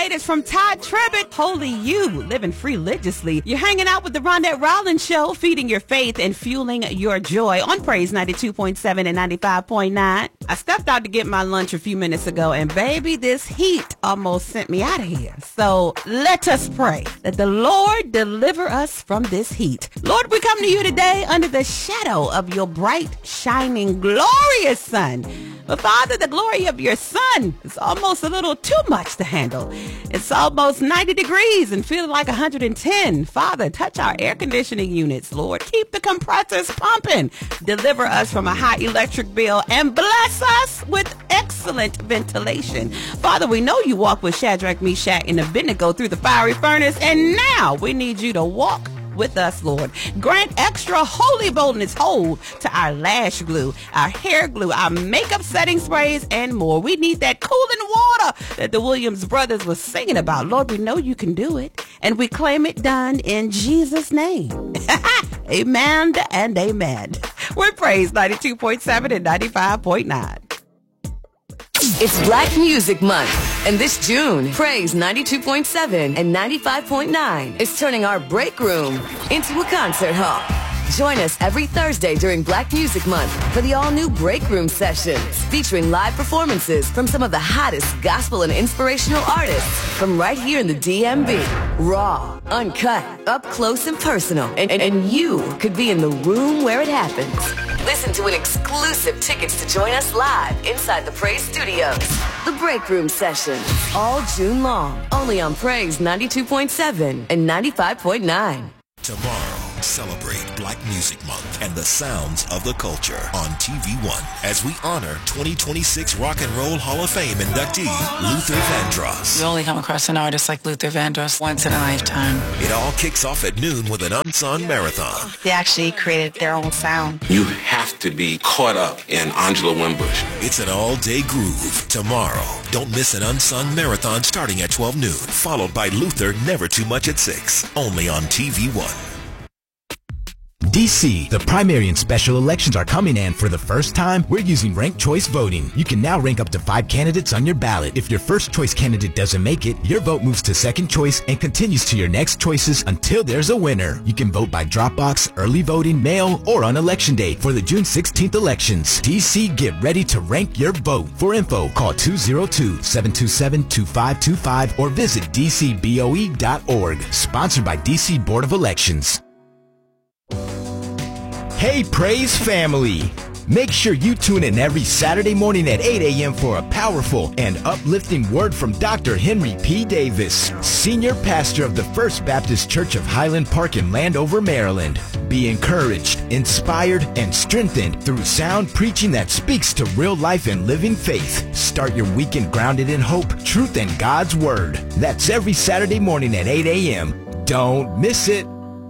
latest from Todd Tribbett. Holy You, living religiously. You're hanging out with the Rondette Rollins Show, feeding your faith and fueling your joy on Praise 92.7 and 95.9. I stepped out to get my lunch a few minutes ago, and baby, this heat almost sent me out of here. So let us pray that the Lord deliver us from this heat. Lord, we come to you today under the shadow of your bright, shining, glorious sun. But Father, the glory of your sun is almost a little too much to handle. It's almost 90 degrees and feeling like 110. Father, touch our air conditioning units, Lord. Keep the compressors pumping. Deliver us from a high electric bill and bless us with excellent ventilation. Father, we know you walk with Shadrach, Meshach, and Abednego through the fiery furnace, and now we need you to walk with us, Lord. Grant extra holy boldness hold to our lash glue, our hair glue, our makeup setting sprays, and more. We need that cooling water that the Williams brothers was singing about. Lord, we know you can do it, and we claim it done in Jesus' name. Amen and amen. We're Praise 92.7 and 95.9. It's Black Music Month, and this June, Praise 92.7 and 95.9 is turning our break room into a concert hall. Join us every Thursday during Black Music Month for the all-new Break Room Sessions, featuring live performances from some of the hottest gospel and inspirational artists from right here in the DMV. Raw, uncut, up close and personal, and you could be in the room where it happens. Listen to an exclusive tickets to join us live inside the Praise Studios. The Break Room Sessions, all June long, only on Praise 92.7 and 95.9. Tomorrow, celebrate Black Music Month and the sounds of the culture on TV1 as we honor 2026 Rock and Roll Hall of Fame inductee Luther Vandross. You only come across an artist like Luther Vandross once in a lifetime. It all kicks off at noon with an unsung marathon. They actually created their own sound. You have to be caught up in Angela Winbush. It's an all-day groove. Tomorrow, don't miss an unsung marathon starting at 12 noon, followed by Luther Never Too Much at 6, only on TV1. DC, the primary and special elections are coming, and for the first time, we're using ranked choice voting. You can now rank up to 5 candidates on your ballot. If your first choice candidate doesn't make it, your vote moves to second choice and continues to your next choices until there's a winner. You can vote by drop box, early voting, mail, or on election day for the June 16th elections. DC, get ready to rank your vote. For info, call 202-727-2525 or visit dcboe.org. Sponsored by DC Board of Elections. Hey, Praise family! Make sure you tune in every Saturday morning at 8 a.m. for a powerful and uplifting word from Dr. Henry P. Davis, Senior Pastor of the First Baptist Church of Highland Park in Landover, Maryland. Be encouraged, inspired, and strengthened through sound preaching that speaks to real life and living faith. Start your weekend grounded in hope, truth, and God's Word. That's every Saturday morning at 8 a.m. Don't miss it.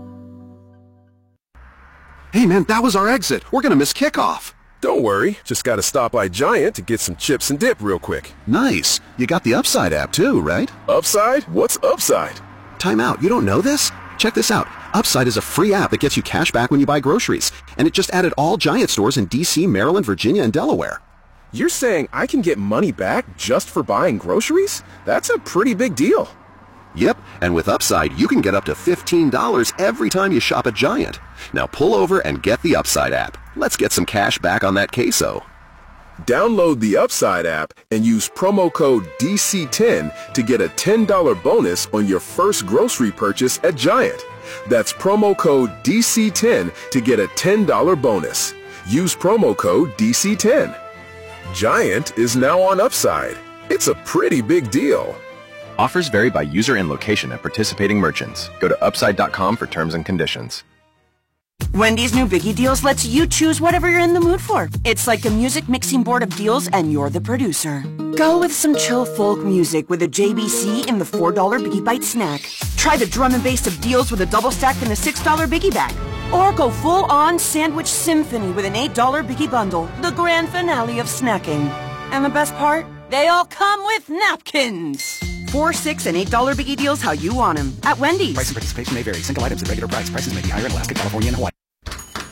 Hey man, that was our exit. We're gonna miss kickoff. Don't worry, just gotta stop by Giant to get some chips and dip real quick. Nice. You got the Upside app too, right? Upside? What's Upside? Time out. You don't know this? Check this out. Upside is a free app that gets you cash back when you buy groceries. And it just added all Giant stores in DC, Maryland, Virginia, and Delaware. You're saying I can get money back just for buying groceries? That's a pretty big deal. Yep, and with Upside, you can get up to $15 every time you shop at Giant. Now pull over and get the Upside app. Let's get some cash back on that queso. Download the Upside app and use promo code DC10 to get a $10 bonus on your first grocery purchase at Giant. That's promo code DC10 to get a $10 bonus. Use promo code DC10. Giant is now on Upside. It's a pretty big deal. Offers vary by user and location at participating merchants. Go to upside.com for terms and conditions. Wendy's new Biggie Deals lets you choose whatever you're in the mood for. It's like a music mixing board of deals and you're the producer. Go with some chill folk music with a JBC in the $4 Biggie Bite snack. Try the drum and bass of deals with a double stack in the $6 Biggie Bag. Or go full-on sandwich symphony with an $8 Biggie Bundle, the grand finale of snacking. And the best part? They all come with napkins. $4, $6, and $8 Biggie Deals how you want them at Wendy's. Price and participation may vary. Single items at regular price. Prices may be higher in Alaska, California, and Hawaii.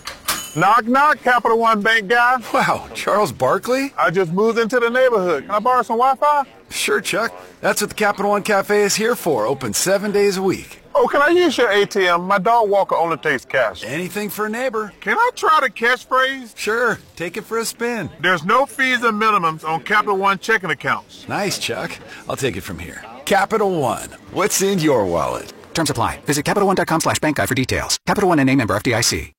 Knock, knock, Capital One Bank guy. Wow, Charles Barkley? I just moved into the neighborhood. Can I borrow some Wi-Fi? Sure, Chuck. That's what the Capital One Cafe is here for. Open 7 days a week. Oh, can I use your ATM? My dog walker only takes cash. Anything for a neighbor. Can I try the catchphrase? Sure. Take it for a spin. There's no fees or minimums on Capital One checking accounts. Nice, Chuck. I'll take it from here. Capital One. What's in your wallet? Terms apply. Visit CapitalOne.com/bankguide for details. Capital One and a member FDIC.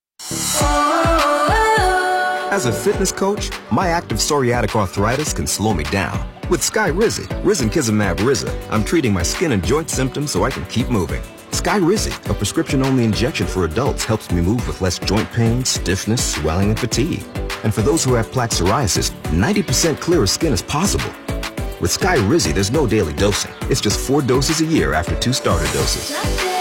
As a fitness coach, my active psoriatic arthritis can slow me down. With Skyrizi, Risankizumab Riza, I'm treating my skin and joint symptoms so I can keep moving. Skyrizi, a prescription-only injection for adults, helps me move with less joint pain, stiffness, swelling, and fatigue. And for those who have plaque psoriasis, 90% clearer skin is possible. With Skyrizi, there's no daily dosing. It's just 4 doses a year after 2 starter doses.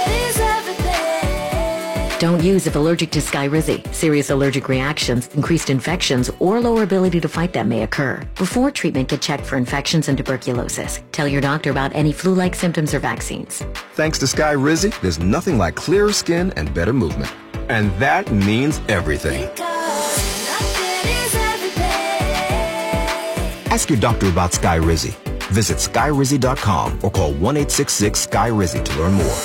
Don't use if allergic to Skyrizi. Serious allergic reactions, increased infections, or lower ability to fight them may occur. Before treatment, get checked for infections and tuberculosis. Tell your doctor about any flu-like symptoms or vaccines. Thanks to Skyrizi, there's nothing like clearer skin and better movement. And that means everything. Ask your doctor about Skyrizi. Visit Skyrizi.com or call 1-866-SKY-RIZI to learn more.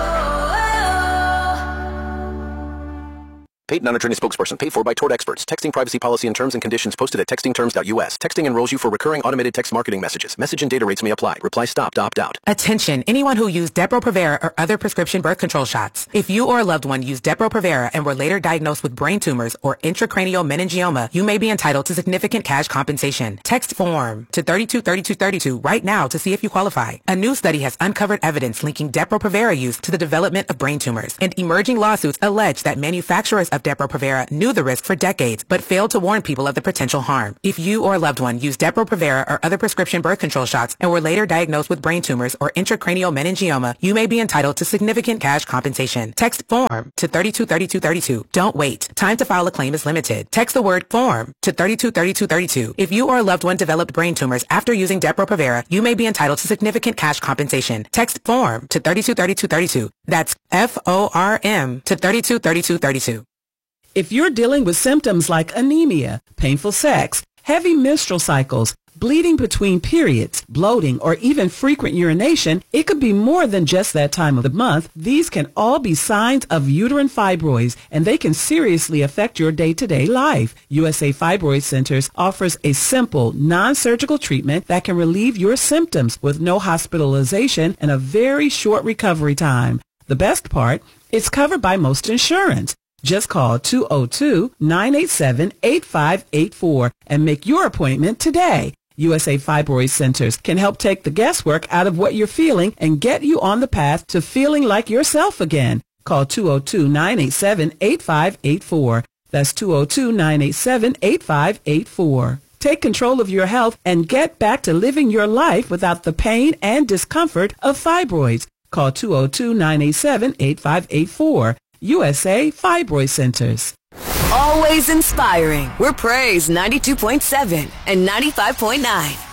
Paid non-attorney spokesperson paid for by Tort Experts. Texting privacy policy and terms and conditions posted at textingterms.us. Texting enrolls you for recurring automated text marketing messages. Message and data rates may apply. Reply stop to opt out. Attention, anyone who used Depo-Provera or other prescription birth control shots. If you or a loved one used Depo-Provera and were later diagnosed with brain tumors or intracranial meningioma, you may be entitled to significant cash compensation. Text FORM to 323232 right now to see if you qualify. A new study has uncovered evidence linking Depo-Provera use to the development of brain tumors, and emerging lawsuits allege that manufacturers of Depo-Provera knew the risk for decades, but failed to warn people of the potential harm. If you or a loved one used Depo-Provera or other prescription birth control shots and were later diagnosed with brain tumors or intracranial meningioma, you may be entitled to significant cash compensation. Text FORM to 323232. Don't wait. Time to file a claim is limited. Text the word FORM to 323232. If you or a loved one developed brain tumors after using Depo-Provera, you may be entitled to significant cash compensation. Text FORM to 323232. That's FORM to 323232. If you're dealing with symptoms like anemia, painful sex, heavy menstrual cycles, bleeding between periods, bloating, or even frequent urination, it could be more than just that time of the month. These can all be signs of uterine fibroids, and they can seriously affect your day-to-day life. USA Fibroid Centers offers a simple, non-surgical treatment that can relieve your symptoms with no hospitalization and a very short recovery time. The best part, it's covered by most insurance. Just call 202-987-8584 and make your appointment today. USA Fibroid Centers can help take the guesswork out of what you're feeling and get you on the path to feeling like yourself again. Call 202-987-8584. That's 202-987-8584. Take control of your health and get back to living your life without the pain and discomfort of fibroids. Call 202-987-8584. USA Fibroid Centers. Always inspiring. We're Praise 92.7 and 95.9.